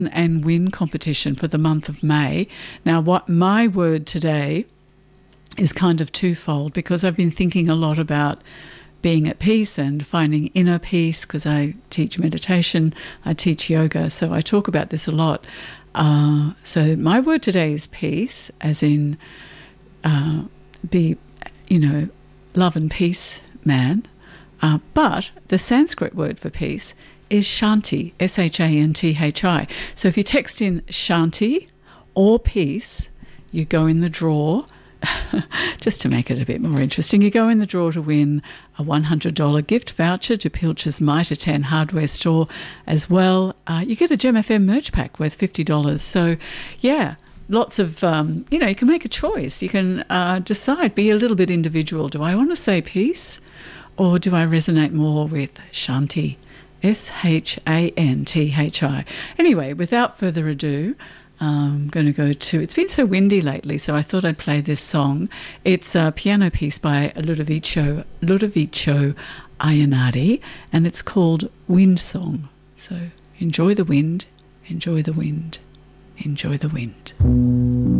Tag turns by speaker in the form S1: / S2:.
S1: and Win competition for the month of May. Now, what my word today is kind of twofold, because I've been thinking a lot about being at peace and finding inner peace, because I teach meditation, I teach yoga, so I talk about this a lot. So my word today is peace, as in be, love and peace man. But the Sanskrit word for peace is Shanti, Shanthi. So if you text in Shanti or peace, you go in the draw. Just to make it a bit more interesting, you go in the draw to win a $100 gift voucher to Pilcher's Mitre 10 hardware store as well. You get a Gem FM merch pack worth $50. So, yeah, lots of, you can make a choice. You can decide, be a little bit individual. Do I want to say peace, or do I resonate more with Shanti? Shanthi. Anyway, without further ado, I'm going to go to, it's been so windy lately, so I thought I'd play this song. It's a piano piece by Ludovico Einaudi, and it's called Wind Song. So enjoy the wind, enjoy the wind, enjoy the wind.